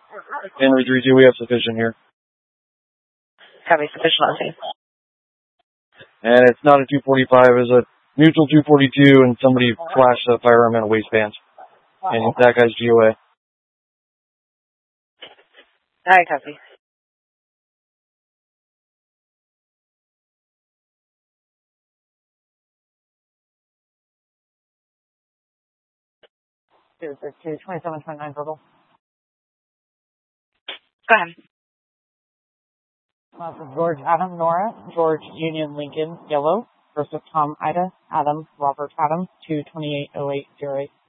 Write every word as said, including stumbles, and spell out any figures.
Henry three two, we have sufficient here. Copy, sufficient on scene. And it's not a two forty-five, it's a neutral two forty-two, and somebody flashed a firearm in a waistband. And that guy's G O A. Alright, copy. Two six two, twenty-seven twenty-nine verbal. Go ahead. Uh, for George Adam Nora, George Union Lincoln Yellow, versus Tom Ida Adam Robert Adam, two twenty-eight oh eight oh eight.